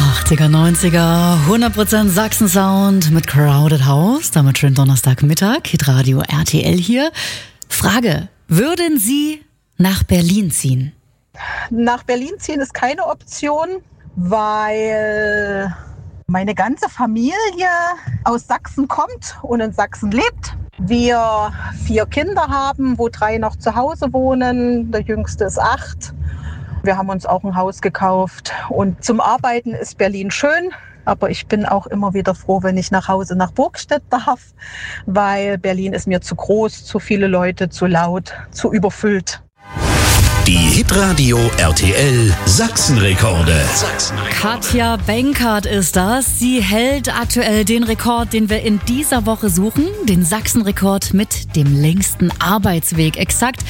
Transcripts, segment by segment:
80er, 90er, 100% Sachsen-Sound mit Crowded House. Damit schönen Donnerstagmittag, Hitradio RTL hier. Frage, würden Sie nach Berlin ziehen? Nach Berlin ziehen ist keine Option, weil meine ganze Familie aus Sachsen kommt und in Sachsen lebt. Wir 4 Kinder haben, wo 3 noch zu Hause wohnen. Der jüngste ist 8. Wir haben uns auch ein Haus gekauft. Und zum Arbeiten ist Berlin schön. Aber ich bin auch immer wieder froh, wenn ich nach Hause nach Burgstedt darf, weil Berlin ist mir zu groß, zu viele Leute, zu laut, zu überfüllt. Die Hitradio RTL Sachsenrekorde. Katja Benkert ist das. Sie hält aktuell den Rekord, den wir in dieser Woche suchen. Den Sachsenrekord mit dem längsten Arbeitsweg. Exakt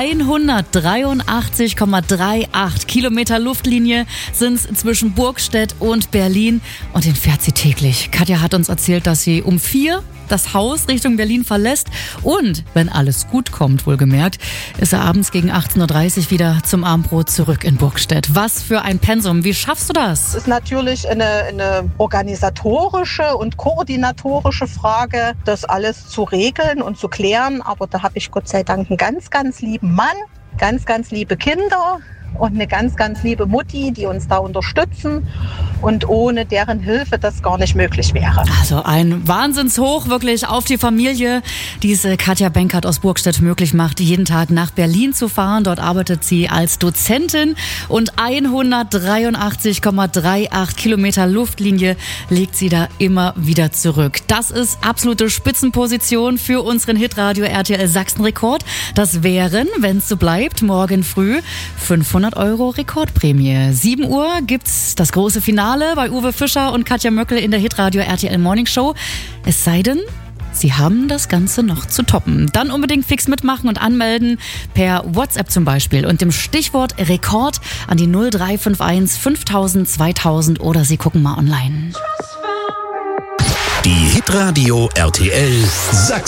183,38 Kilometer Luftlinie sind es zwischen Burgstedt und Berlin. Und den fährt sie täglich. Katja hat uns erzählt, dass sie um 4 das Haus Richtung Berlin verlässt und, wenn alles gut kommt, wohlgemerkt, ist er abends gegen 18.30 Uhr wieder zum Abendbrot zurück in Burgstedt. Was für ein Pensum. Wie schaffst du das? Es ist natürlich eine organisatorische und koordinatorische Frage, das alles zu regeln und zu klären. Aber da habe ich Gott sei Dank einen ganz, ganz lieben Mann, ganz, ganz liebe Kinder und eine ganz, ganz liebe Mutti, die uns da unterstützen und ohne deren Hilfe das gar nicht möglich wäre. Also ein Wahnsinnshoch wirklich auf die Familie, die es Katja Benkert aus Burgstedt möglich macht, jeden Tag nach Berlin zu fahren. Dort arbeitet sie als Dozentin und 183,38 Kilometer Luftlinie legt sie da immer wieder zurück. Das ist absolute Spitzenposition für unseren Hitradio RTL Sachsenrekord. Das wären, wenn es so bleibt, morgen früh 500 € Rekordprämie. 7 Uhr gibt's das große Finale bei Uwe Fischer und Katja Möckel in der Hitradio RTL Morning Show. Es sei denn, Sie haben das Ganze noch zu toppen. Dann unbedingt fix mitmachen und anmelden per WhatsApp zum Beispiel und dem Stichwort Rekord an die 0351 5000 2000 oder Sie gucken mal online. Die Hitradio RTL Sachsen.